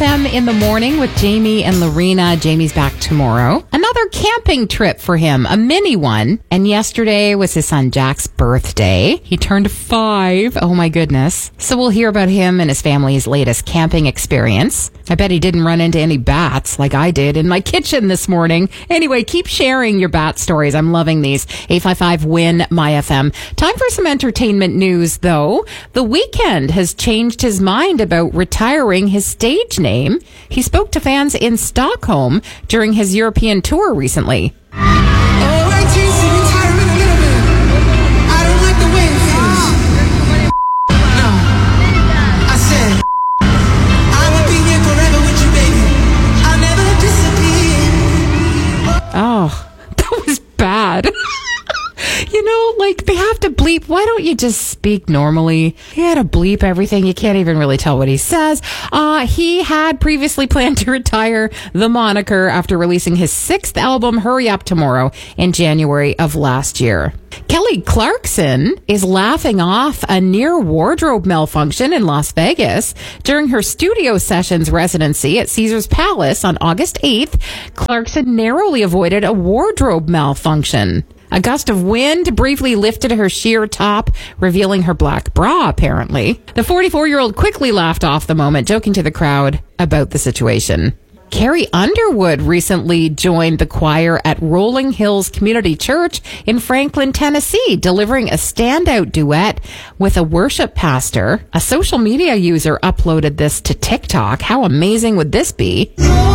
FM in the morning with Jamie and Lorena. Jamie's back tomorrow. Another camping trip for him, a mini one. And yesterday was his son Jack's birthday. He turned 5. Oh my goodness. So we'll hear about him and his family's latest camping experience. I bet he didn't run into any bats like I did in my kitchen this morning. Anyway, keep sharing your bat stories. I'm loving these. 855-WIN-MY-FM. Time for some entertainment news, though. The Weeknd has changed his mind about retiring his stage name. He spoke to fans in Stockholm during his European tour recently. Oh, that was bad. You know, like, they have to bleep. Why don't you just speak normally? He had to bleep everything. You can't even really tell what he says. He had previously planned to retire the moniker after releasing his 6th album, Hurry Up Tomorrow, in January of last year. Kelly Clarkson is laughing off a near wardrobe malfunction in Las Vegas during her studio sessions residency at Caesars Palace on August 8th. Clarkson narrowly avoided a wardrobe malfunction. A gust of wind briefly lifted her sheer top, revealing her black bra, apparently. The 44-year-old quickly laughed off the moment, joking to the crowd about the situation. Carrie Underwood recently joined the choir at Rolling Hills Community Church in Franklin, Tennessee, delivering a standout duet with a worship pastor. A social media user uploaded this to TikTok. How amazing would this be?